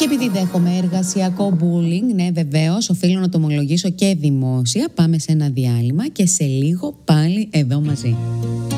επειδή δέχομαι εργασιακό bullying, ναι βεβαίως, οφείλω να το ομολογήσω και δημόσια, πάμε σε ένα διάλειμμα και σε λίγο πάλι εδώ μαζί.